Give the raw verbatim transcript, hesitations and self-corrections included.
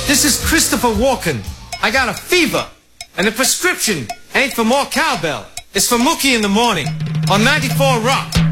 This is Christopher Walken. I got a fever, and the prescription ain't for more cowbell. It's for Mookie in the morning on ninety-four Rock.